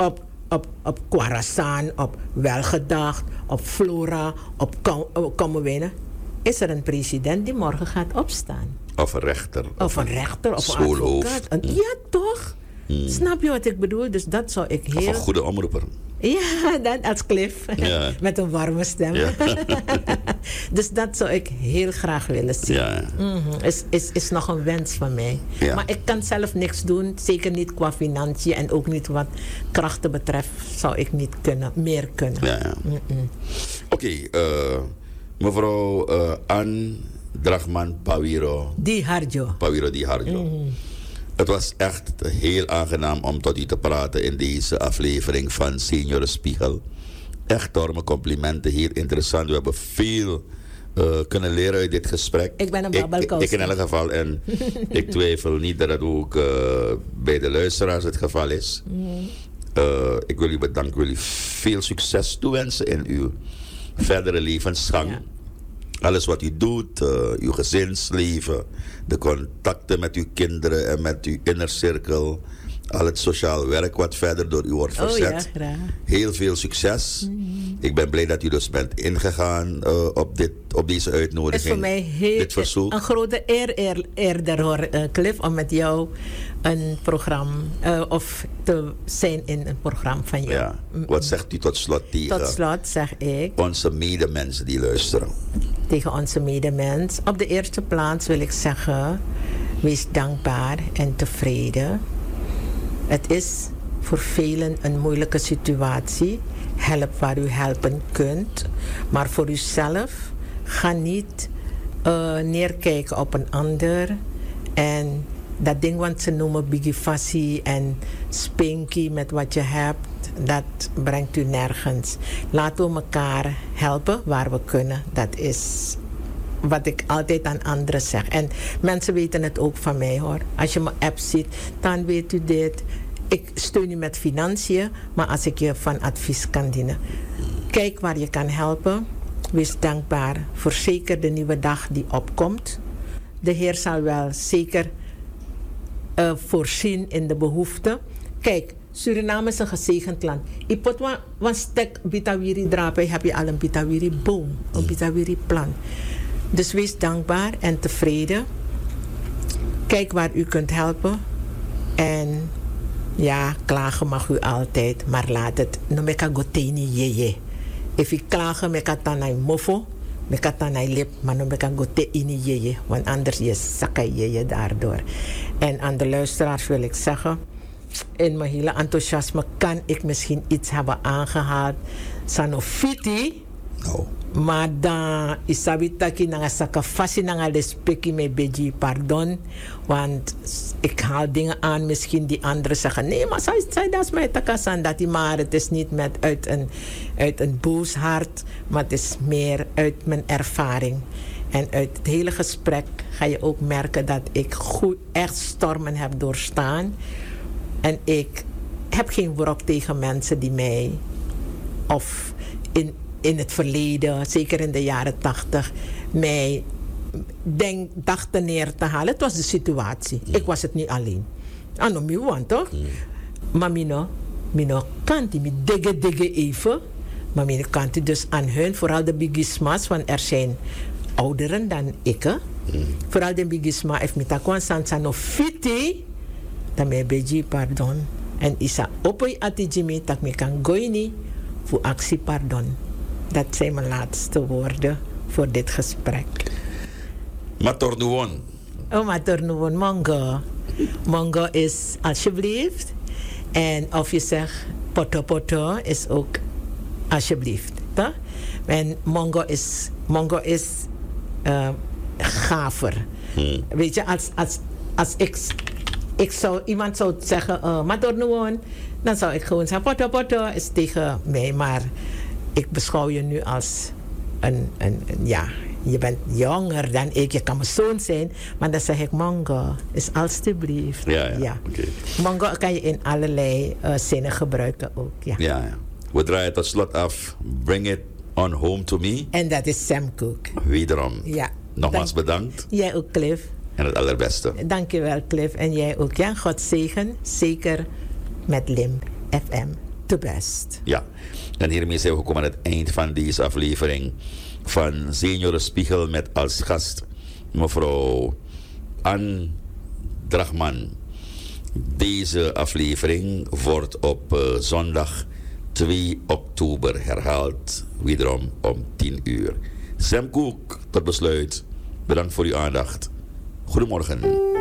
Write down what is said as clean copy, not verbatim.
op Khorasan, op Welgedacht, op Flora, op Kommerwijnen. Is er een president die morgen gaat opstaan? Of een rechter. Of een rechter, of een advocaat. Ja, toch? Snap je wat ik bedoel? Dus dat zou ik heel... Of een goede omroeper. Ja, dan als Cliff. Ja. Met een warme stem. Ja. Dus dat zou ik heel graag willen zien. Ja. Is nog een wens van mij. Ja. Maar ik kan zelf niks doen. Zeker niet qua financiën. En ook niet wat krachten betreft. Zou ik niet meer kunnen. Ja. Oké, mevrouw Anne Drachman Pawiro. Di Harjo. Het was echt heel aangenaam om tot u te praten in deze aflevering van Seniorenspiegel. Echt enorme complimenten, heel interessant. We hebben veel kunnen leren uit dit gesprek. Ik ben een babbelkous. Ik in elk geval. En ik twijfel niet dat het ook bij de luisteraars het geval is. Ik wil u bedanken. Ik wil u veel succes toewensen in uw verdere levensgang. Ja. Alles wat u doet, uw gezinsleven, de contacten met uw kinderen en met uw innercirkel, al het sociaal werk wat verder door u wordt verzet. Ja, graag. Heel veel succes. Ik ben blij dat u dus bent ingegaan op deze uitnodiging. Het is voor mij dit verzoek. Een grote eer hoor, Cliff, om met jou een programma of te zijn in een programma van jou. Ja. Wat zegt u tot slot tegen? Tot slot zeg ik onze medemensen die luisteren. Tegen onze medemens. Op de eerste plaats wil ik zeggen, wees dankbaar en tevreden. Het is voor velen een moeilijke situatie. Help waar u helpen kunt. Maar voor uzelf, ga niet neerkijken op een ander. En dat ding wat ze noemen bigifassie en spinky met wat je hebt, dat brengt u nergens. Laten we elkaar helpen waar we kunnen. Dat is wat ik altijd aan anderen zeg. En mensen weten het ook van mij hoor. Als je mijn app ziet, dan weet u dit. Ik steun u met financiën, maar als ik je van advies kan dienen. Kijk waar je kan helpen. Wees dankbaar voor zeker de nieuwe dag die opkomt. De Heer zal wel zeker voorzien in de behoeften. Kijk, Suriname is een gezegend land. Je pot een stek bitawiri drapen, heb je al een bitawiri boom, een bitawiri plant. Dus wees dankbaar en tevreden. Kijk waar u kunt helpen. En ja, klagen mag u altijd, maar laat het. No meka goteni yeye. If ik klagen, meka tanai mofo, meka tanai lip, maar no meka goteni yeye. Want anders je sakai yeye daardoor. En aan de luisteraars wil ik zeggen, in mijn hele enthousiasme kan ik misschien iets hebben aangehaald. Sanofiti. No. Maar dan isabitaki nanga sakafasi nanga lespeki me beji pardon. Want ik haal dingen aan misschien die anderen zeggen. Nee, maar zij dat is mij takasan dat maar het is niet uit een boos hart. Maar het is meer uit mijn ervaring. En uit het hele gesprek ga je ook merken dat ik echt stormen heb doorstaan. En ik heb geen wrok tegen mensen die mij of in het verleden, zeker in de jaren 80, mij dachten neer te halen. Het was de situatie. Ik was het niet alleen. Anomi want toch? Maar mino kan die digge even. Maar mino kan die dus aan hun, vooral de bigismas, want er zijn ouderen dan ik. Vooral de bigisma heeft met akwan sansano fiti. Dan me beji pardon. En isa opoi atijimi tak me kan goini voor actie pardon. Dat zijn mijn laatste woorden voor dit gesprek. Matornuwon. Oh, Matornuwon, Mongo. Mongo is alsjeblieft. En of je zegt poto is ook alsjeblieft. Toch? En Mongo is gaver. Weet je, als iemand zou zeggen Matornuwon, dan zou ik gewoon zeggen poto is tegen mij, maar ik beschouw je nu als ja, je bent jonger dan ik, je kan mijn zoon zijn, maar dan zeg ik Mongo, is alstublieft. Ja. Okay. Mongo kan je in allerlei zinnen gebruiken ook. Ja. We draaien tot slot af, Bring It On Home To Me. En dat is Sam Cooke. Wederom. Ja. Nogmaals bedankt. Jij ook, Cliff. En het allerbeste. Dankjewel, Cliff. En jij ook, ja. God zegen, zeker met Lim FM. te best. Ja, en hiermee zijn we gekomen aan het eind van deze aflevering van Seniorenspiegel met als gast mevrouw Anne Drachman. Deze aflevering wordt op zondag 2 oktober herhaald, wederom om 10 uur. Sam Koek, tot besluit. Bedankt voor uw aandacht. Goedemorgen.